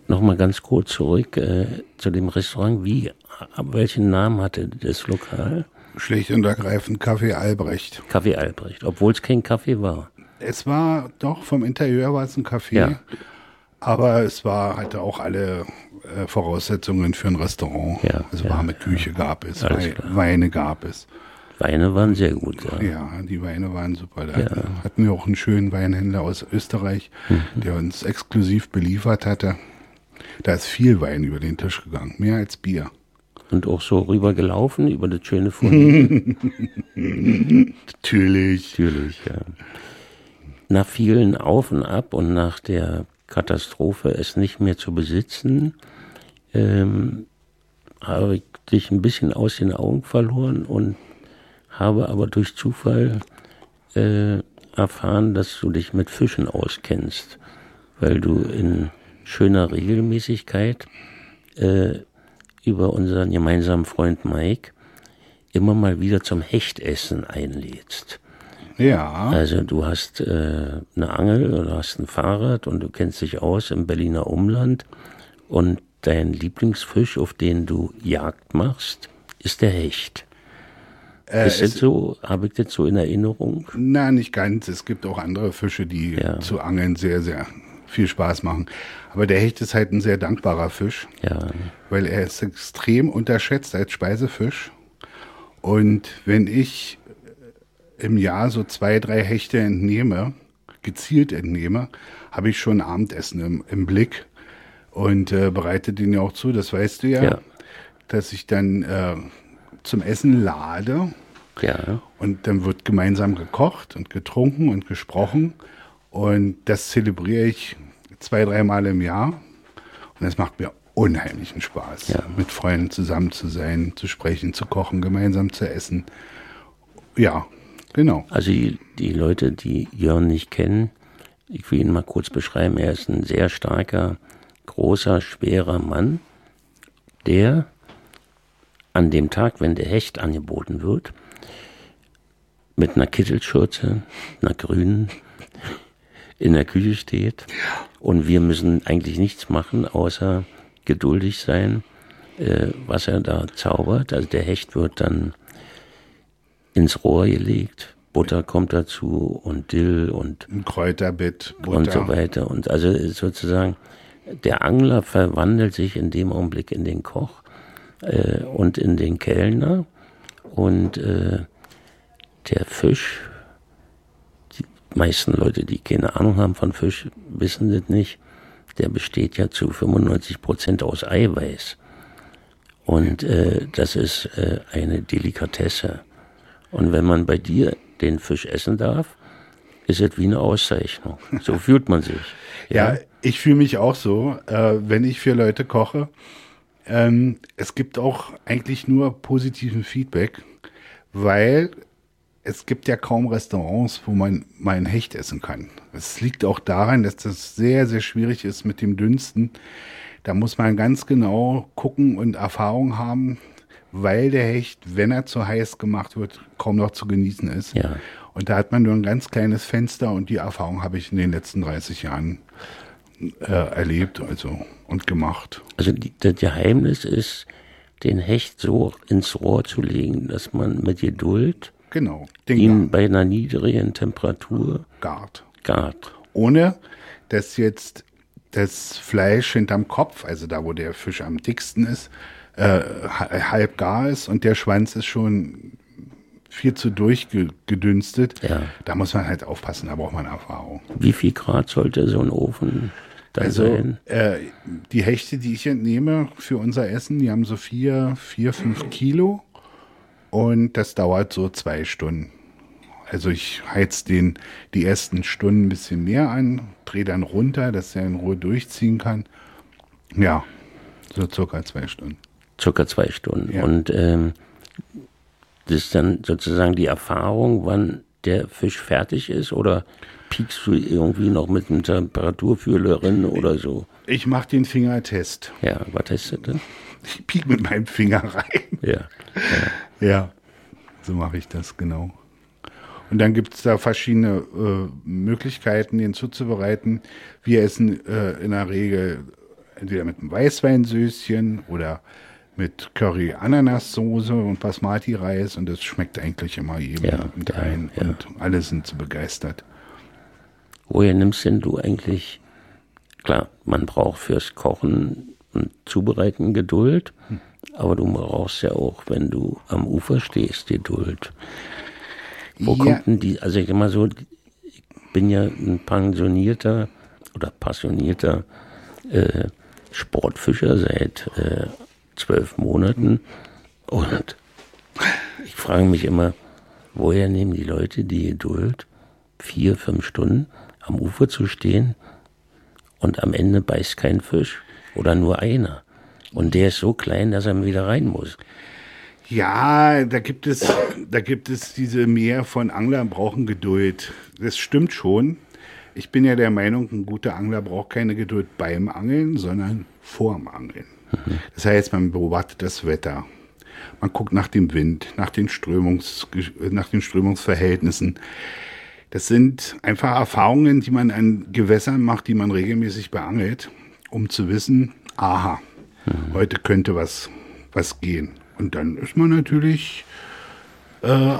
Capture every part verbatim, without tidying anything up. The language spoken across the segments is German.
Nochmal ganz kurz zurück äh, zu dem Restaurant. Wie, welchen Namen hatte das Lokal? Schlicht und ergreifend Café Albrecht. Café Albrecht, obwohl es kein Kaffee war. Es war doch, vom Interieur war es ein Café, Ja. aber es war, hatte auch alle äh, Voraussetzungen für ein Restaurant. Ja, also ja, warme Küche gab es, Alles Wei klar. Weine gab es. Weine waren sehr gut, ja. Ja, die Weine waren super. Da Ja. hatten wir auch einen schönen Weinhändler aus Österreich, Mhm. der uns exklusiv beliefert hatte. Da ist viel Wein über den Tisch gegangen, mehr als Bier. Und auch so rübergelaufen über das schöne Fondue. Natürlich. Natürlich, ja. Nach vielen Auf und Ab und nach der Katastrophe, es nicht mehr zu besitzen, ähm, habe ich dich ein bisschen aus den Augen verloren und habe aber durch Zufall äh, erfahren, dass du dich mit Fischen auskennst, weil du in schöner Regelmäßigkeit äh, über unseren gemeinsamen Freund Mike immer mal wieder zum Hechtessen einlädst. Ja. Also du hast äh, eine Angel oder hast ein Fahrrad und du kennst dich aus im Berliner Umland und dein Lieblingsfisch, auf den du Jagd machst, ist der Hecht. Äh, ist das es, so? Habe ich das so in Erinnerung? na, nicht ganz. Es gibt auch andere Fische, die Ja. zu angeln sehr, sehr viel Spaß machen. Aber der Hecht ist halt ein sehr dankbarer Fisch, Ja, weil er ist extrem unterschätzt als Speisefisch. Und wenn ich im Jahr so zwei, drei Hechte entnehme, gezielt entnehme, habe ich schon Abendessen im, im Blick und äh, bereite den ja auch zu, das weißt du ja, Ja. dass ich dann äh, zum Essen lade ja, und dann wird gemeinsam gekocht und getrunken und gesprochen und das zelebriere ich zwei, dreimal im Jahr und das macht mir unheimlichen Spaß, Ja. mit Freunden zusammen zu sein, zu sprechen, zu kochen, gemeinsam zu essen. Ja, genau. also die, die Leute, die Jörn nicht kennen, ich will ihn mal kurz beschreiben, er ist ein sehr starker, großer, schwerer Mann, der an dem Tag, wenn der Hecht angeboten wird, mit einer Kittelschürze, einer grünen, in der Küche steht und wir müssen eigentlich nichts machen, außer geduldig sein, äh, was er da zaubert. Also der Hecht wird dann ins Rohr gelegt, Butter kommt dazu und Dill und, Ein Kräuterbett, Butter. und so weiter. Und also sozusagen der Angler verwandelt sich in dem Augenblick in den Koch äh, und in den Kellner und äh, der Fisch, die meisten Leute, die keine Ahnung haben von Fisch, wissen das nicht, der besteht ja zu fünfundneunzig Prozent aus Eiweiß. Und äh, das ist äh, eine Delikatesse. Und wenn man bei dir den Fisch essen darf, ist es wie eine Auszeichnung. So fühlt man sich. Ja, ja, ich fühle mich auch so, äh, wenn ich für Leute koche. Ähm, es gibt auch eigentlich nur positiven Feedback, weil es gibt ja kaum Restaurants, wo man mal ein Hecht essen kann. Es liegt auch daran, dass das sehr, sehr schwierig ist mit dem Dünsten. Da muss man ganz genau gucken und Erfahrung haben, weil der Hecht, wenn er zu heiß gemacht wird, kaum noch zu genießen ist. Ja. Und da hat man nur ein ganz kleines Fenster und die Erfahrung habe ich in den letzten dreißig Jahren äh, erlebt also, und gemacht. Also die, das Geheimnis ist, den Hecht so ins Rohr zu legen, dass man mit Geduld Genau, den ihn bei einer niedrigen Temperatur gart. gart. Ohne, dass jetzt das Fleisch hinterm Kopf, also da, wo der Fisch am dicksten ist, äh, halb gar ist und der Schwanz ist schon viel zu durchgedünstet. Ja. Da muss man halt aufpassen, da braucht man Erfahrung. Wie viel Grad sollte so ein Ofen da Also sein? äh, die Hechte, die ich entnehme für unser Essen, die haben so vier, vier, fünf Kilo und das dauert so zwei Stunden. Also ich heiz den die ersten Stunden ein bisschen mehr an, drehe dann runter, dass er in Ruhe durchziehen kann. Ja, so circa zwei Stunden. Circa zwei Stunden. Ja. Und ähm, das ist dann sozusagen die Erfahrung, wann der Fisch fertig ist, oder piekst du irgendwie noch mit einem Temperaturfühlerin oder so? Ich mache den Fingertest. Ja, was testet das? Ich piek mit meinem Finger rein. Ja. Ja, so mache ich das, genau. Und dann gibt es da verschiedene äh, Möglichkeiten, den zuzubereiten. Wir essen äh, in der Regel entweder mit einem Weißweinsößchen oder mit Curry-Ananas-Soße und Basmati-Reis und das schmeckt eigentlich immer jedem Ja, und ja, ein ja. und alle sind so begeistert. Woher nimmst denn du eigentlich, klar, man braucht fürs Kochen und Zubereiten Geduld, hm. aber du brauchst ja auch, wenn du am Ufer stehst, Geduld. Wo Ja. kommt denn die, also ich sag mal so, ich bin ja ein pensionierter oder passionierter äh, Sportfischer seit äh, zwölf Monaten und ich frage mich immer, woher nehmen die Leute die Geduld, vier, fünf Stunden am Ufer zu stehen und am Ende beißt kein Fisch oder nur einer und der ist so klein, dass er wieder rein muss. Ja, da gibt es, da gibt es diese Mehr von Anglern brauchen Geduld. Das stimmt schon. Ich bin ja der Meinung, ein guter Angler braucht keine Geduld beim Angeln, sondern vorm Angeln. Mhm. Das heißt, man beobachtet das Wetter. Man guckt nach dem Wind, nach den, Strömungs, nach den Strömungsverhältnissen. Das sind einfach Erfahrungen, die man an Gewässern macht, die man regelmäßig beangelt, um zu wissen, aha, mhm. heute könnte was, was gehen. Und dann ist man natürlich äh,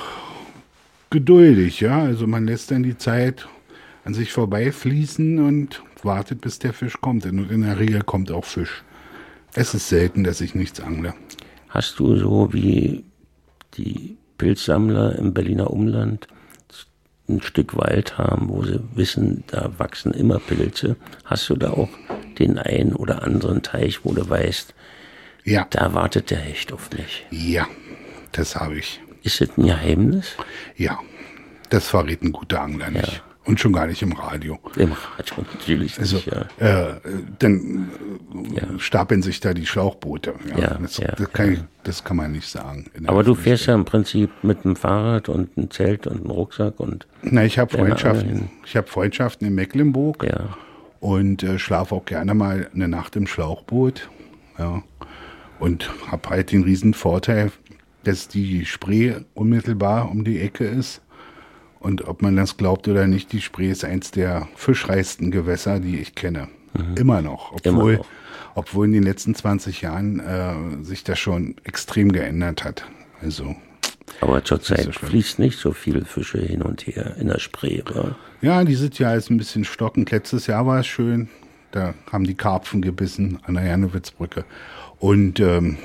geduldig, ja. Also man lässt dann die Zeit an sich vorbeifließen und wartet, bis der Fisch kommt. Und in der Regel kommt auch Fisch. Es ist selten, dass ich nichts angle. Hast du so wie die Pilzsammler im Berliner Umland ein Stück Wald haben, wo sie wissen, da wachsen immer Pilze? Hast du da auch den einen oder anderen Teich, wo du weißt, ja. da wartet der Hecht auf mich? Ja, das habe ich. Ist das ein Geheimnis? Ja, das verrät ein guter Angler nicht. Ja. Und schon gar nicht im Radio. Im Radio natürlich also, nicht, ja. Äh, dann äh, ja. stapeln sich da die Schlauchboote. Ja, ja, das, ja, das, kann ja. Ich, das kann man nicht sagen. Aber du fährst ja im Prinzip mit einem Fahrrad und einem Zelt und einem Rucksack und... Na, ich habe Freundschaften. Ich habe Freundschaften in Mecklenburg ja. und äh, schlafe auch gerne mal eine Nacht im Schlauchboot. Ja. Und habe halt den riesen Vorteil, dass die Spree unmittelbar um die Ecke ist. Und ob man das glaubt oder nicht, die Spree ist eins der fischreichsten Gewässer, die ich kenne. Mhm. Immer noch. Obwohl, Immer noch. obwohl in den letzten zwanzig Jahren äh, sich das schon extrem geändert hat. Also, aber zurzeit so fließt nicht so viele Fische hin und her in der Spree, oder? Ja, dieses Jahr ist ein bisschen stockend. Letztes Jahr war es schön. Da haben die Karpfen gebissen an der Jannowitzbrücke. Und ähm,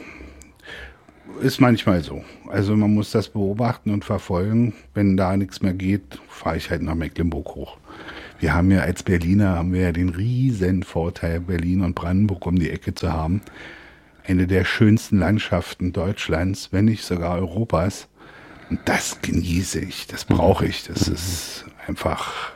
ist manchmal so. Also man muss das beobachten und verfolgen. Wenn da nichts mehr geht, fahre ich halt nach Mecklenburg hoch. Wir haben ja als Berliner haben wir ja den riesen Vorteil, Berlin und Brandenburg um die Ecke zu haben. Eine der schönsten Landschaften Deutschlands, wenn nicht sogar Europas. Und das genieße ich, das brauche ich. Das ist einfach,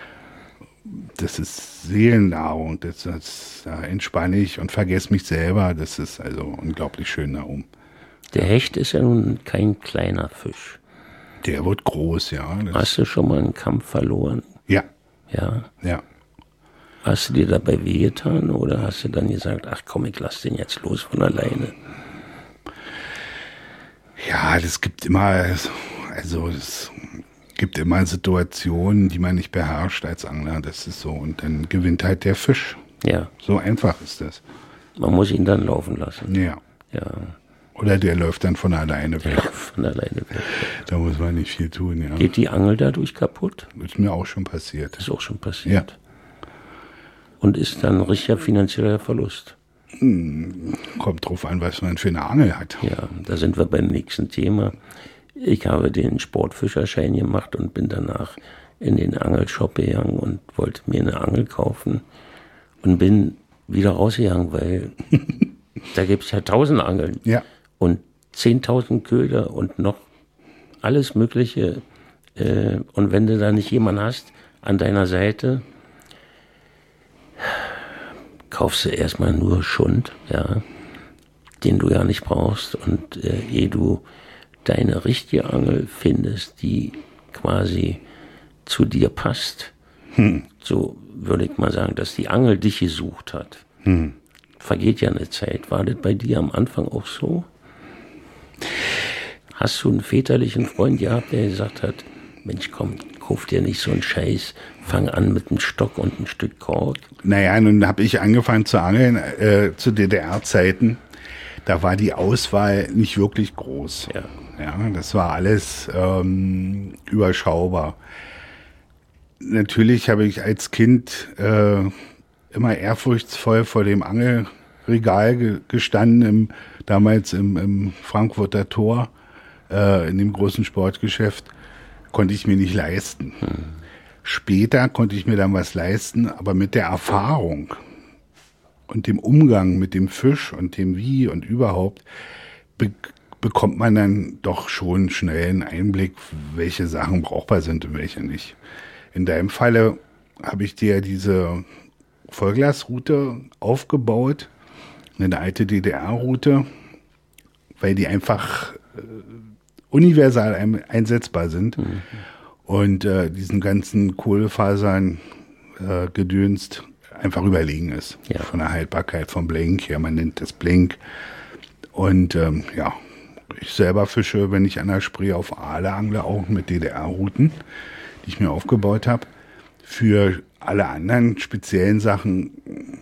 das ist Seelennahrung. Das, das, da entspanne ich und vergesse mich selber. Das ist also unglaublich schön da oben. Der Hecht ist ja nun kein kleiner Fisch. Der wird groß, ja. Das Hast du schon mal einen Kampf verloren? Ja. Ja? Ja. Hast du dir dabei wehgetan oder hast du dann gesagt, ach komm, ich lass den jetzt los von alleine? Ja, das gibt immer, also es gibt immer Situationen, die man nicht beherrscht als Angler. Das ist so. Und dann gewinnt halt der Fisch. Ja. So einfach ist das. Man muss ihn dann laufen lassen. Ja. Ja. Oder der läuft dann von alleine weg. Ja, von alleine weg. Da muss man nicht viel tun, ja. Geht die Angel dadurch kaputt? Ist mir auch schon passiert. Ist auch schon passiert. Ja. Und ist dann ein richtiger finanzieller Verlust? Hm, kommt drauf an, was man für eine Angel hat. Ja, da sind wir beim nächsten Thema. Ich habe den Sportfischerschein gemacht und bin danach in den Angelshop gegangen und wollte mir eine Angel kaufen und bin wieder rausgegangen, weil da gibt es ja tausend Angeln. Ja. Und zehntausend Köder und noch alles Mögliche. Äh, und wenn du da nicht jemanden hast an deiner Seite, kaufst du erstmal nur Schund, ja, den du ja nicht brauchst. Und äh, ehe du deine richtige Angel findest, die quasi zu dir passt, hm. so würde ich mal sagen, dass die Angel dich gesucht hat. Hm. Vergeht ja eine Zeit. War das bei dir am Anfang auch so? Hast du einen väterlichen Freund gehabt, der gesagt hat, Mensch, komm, kauf dir nicht so einen Scheiß, fang an mit einem Stock und ein Stück Kork. Naja, nun habe ich angefangen zu angeln äh, zu D D R-Zeiten. Da war die Auswahl nicht wirklich groß. Ja. Ja, das war alles ähm, überschaubar. Natürlich habe ich als Kind äh, immer ehrfurchtsvoll vor dem Angelregal ge gestanden, im, damals im, im Frankfurter Tor, äh, in dem großen Sportgeschäft. Konnte ich mir nicht leisten. Hm. Später konnte ich mir dann was leisten, aber mit der Erfahrung und dem Umgang mit dem Fisch und dem Wie und überhaupt be bekommt man dann doch schon schnell einen Einblick, welche Sachen brauchbar sind und welche nicht. In deinem Falle habe ich dir diese Vollglasroute aufgebaut, eine alte D D R-Route, weil die einfach äh, universal ein einsetzbar sind. Mhm. Und äh, diesen ganzen Kohlefasern äh, gedönst einfach überlegen ist. Ja. Von der Haltbarkeit vom Blink her, man nennt das Blink. Und ähm, ja, ich selber fische, wenn ich an der Spree auf Aale angle, auch mit D D R-Routen, die ich mir aufgebaut habe. Für alle anderen speziellen Sachen,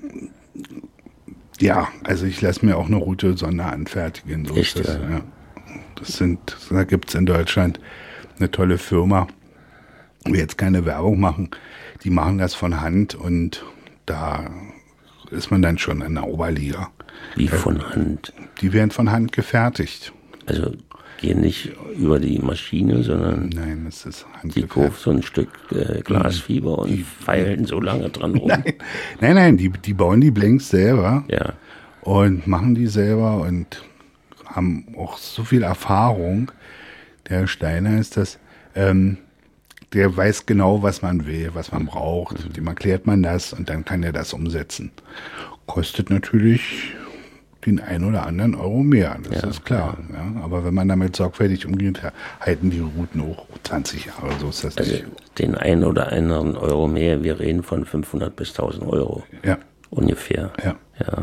ja, also ich lasse mir auch eine Route sonderanfertigen. So Echt, ist das, ja. Ja. Das sind, da gibt es in Deutschland eine tolle Firma. Ich will jetzt keine Werbung machen. Die machen das von Hand und da ist man dann schon in der Oberliga. Wie von Hand? Die werden von Hand gefertigt. Also gehen nicht über die Maschine, sondern nein, das ist die kauft so ein Stück äh, Glasfiber und die feilen so lange dran rum. Nein, nein, nein die, die bauen die Blinks selber ja. und machen die selber und haben auch so viel Erfahrung. Der Steiner ist das, ähm, der weiß genau, was man will, was man braucht. Mhm. Dem erklärt man das und dann kann er das umsetzen. Kostet natürlich den einen oder anderen Euro mehr, das ja, ist klar. Ja. Ja, aber wenn man damit sorgfältig umgeht, halten die Routen auch zwanzig Jahre, so ist das also nicht. Den einen oder anderen Euro mehr, wir reden von fünfhundert bis tausend Euro. Ja. Ungefähr. Ja. Ja.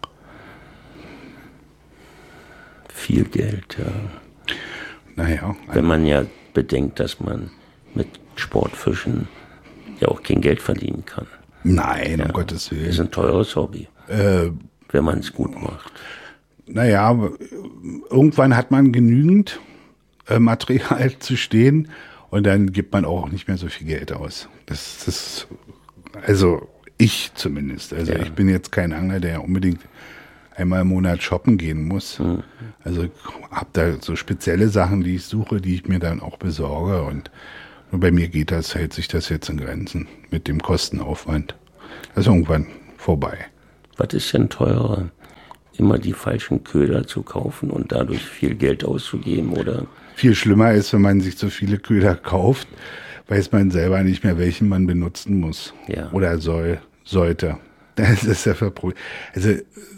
Viel Geld, ja. Naja. Wenn man ja bedenkt, dass man mit Sportfischen ja auch kein Geld verdienen kann. Nein, ja. um Gottes Willen. Das ist ein teures Hobby, äh, wenn man es gut macht. Naja, irgendwann hat man genügend äh, Material zu stehen und dann gibt man auch nicht mehr so viel Geld aus. Das, das also ich zumindest. Also ja. Ich bin jetzt kein Angler, der unbedingt einmal im Monat shoppen gehen muss. Mhm. Also ich habe da so spezielle Sachen, die ich suche, die ich mir dann auch besorge. Und nur bei mir geht das, hält sich das jetzt in Grenzen mit dem Kostenaufwand. Das ist irgendwann vorbei. Was ist denn teurer? Immer die falschen Köder zu kaufen und dadurch viel Geld auszugeben, oder? Viel schlimmer ist, wenn man sich zu viele Köder kauft, weiß man selber nicht mehr, welchen man benutzen muss. Ja. Oder soll, sollte. Das ist ja verprügelt. Also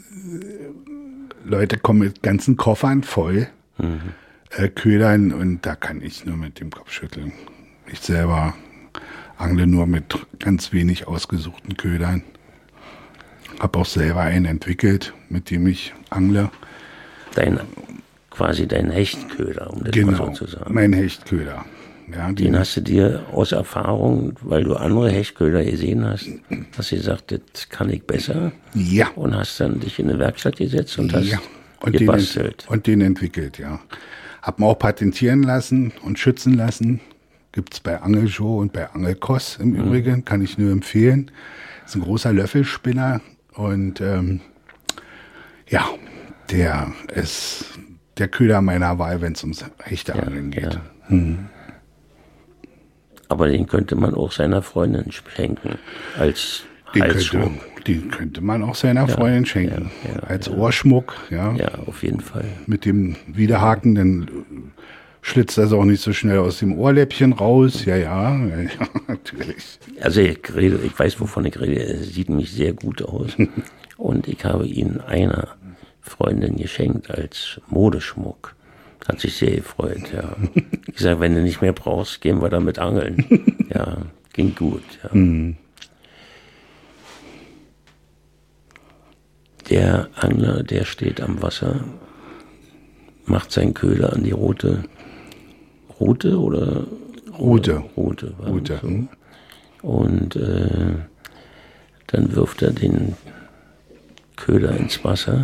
Leute kommen mit ganzen Koffern voll, mhm. äh, Ködern, und da kann ich nur mit dem Kopf schütteln. Ich selber angle nur mit ganz wenig ausgesuchten Ködern. Habe auch selber einen entwickelt, mit dem ich angle. Dein, quasi dein Hechtköder, um das genau, mal so zu sagen. Mein Hechtköder. Ja, den hast du dir aus Erfahrung, weil du andere Hechtköder gesehen hast, hast du gesagt, das kann ich besser. Ja. Und hast dann dich in eine Werkstatt gesetzt und hast ja. und gebastelt. Den, und den entwickelt, ja. Hab mir auch patentieren lassen und schützen lassen. Gibt's bei Angelshow und bei Angelkoss im mhm. Übrigen, kann ich nur empfehlen. Ist ein großer Löffelspinner und ähm, ja, der ist der Köder meiner Wahl, wenn es ums Hechteangeln ja, geht. Ja. Mhm. Aber den könnte man auch seiner Freundin schenken, als den Halsschmuck. Könnte, den könnte man auch seiner ja, Freundin schenken, ja, ja, als ja. Ohrschmuck. Ja. ja, auf jeden Fall. Mit dem Widerhaken, dann schlitzt das auch nicht so schnell aus dem Ohrläppchen raus. Ja, ja, ja, ja natürlich. Also ich rede, ich weiß, wovon ich rede. Es sieht nämlich sehr gut aus. Und ich habe ihn einer Freundin geschenkt als Modeschmuck. Hat sich sehr gefreut, ja. Ich gesagt, wenn du nicht mehr brauchst, gehen wir damit angeln. Ja, ging gut, ja. Mhm. Der Angler, der steht am Wasser, macht seinen Köder an die rote, rote oder? Rote. Rote. Rote. So. Mhm. Und äh, dann wirft er den Köder ins Wasser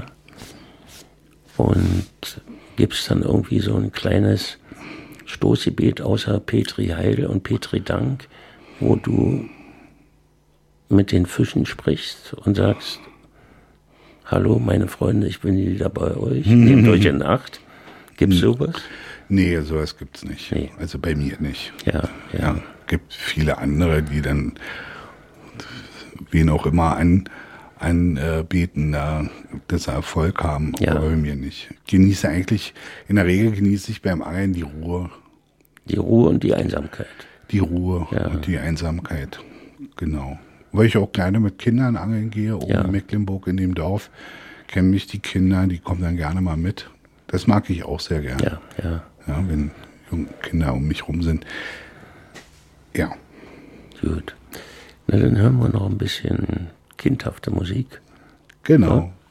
und gibt es dann irgendwie so ein kleines Stoßgebet außer Petri Heil und Petri Dank, wo du mit den Fischen sprichst und sagst, hallo meine Freunde, ich bin wieder bei euch, nehmt euch in Acht. Gibt's sowas? Nee, sowas gibt's nicht. Nee. Also bei mir nicht. Ja, ja. Ja, gibt viele andere, die dann wen auch immer an anbeten, da dass sie Erfolg haben, Ja. aber bei mir nicht. Ich genieße eigentlich, in der Regel genieße ich beim Angeln die Ruhe. Die Ruhe und die Einsamkeit. Die Ruhe Ja. und die Einsamkeit. Genau. Weil ich auch gerne mit Kindern angeln gehe, oben Ja. in Mecklenburg in dem Dorf, kennen mich die Kinder, die kommen dann gerne mal mit. Das mag ich auch sehr gerne. Ja, ja. Ja, wenn junge Kinder um mich rum sind. Ja. Gut. Na, dann hören wir noch ein bisschen kindhafte Musik. Genau.